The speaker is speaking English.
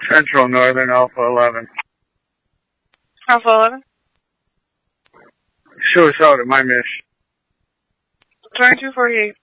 Central Northern Alpha 11. Alpha 11? Suicide, my miss. 2248.